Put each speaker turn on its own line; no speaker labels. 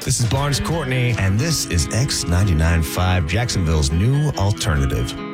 This is Barnes Courtney, and this is X99.5, Jacksonville's new alternative.